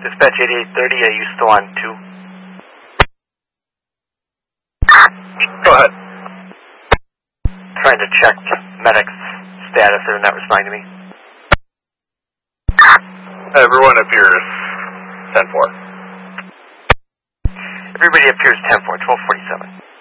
Dispatch 8830, are you still on 2? Go ahead. Trying to check medic's status. They're not responding to me. Everyone appears 10-4. Everybody appears 10-4, 1247.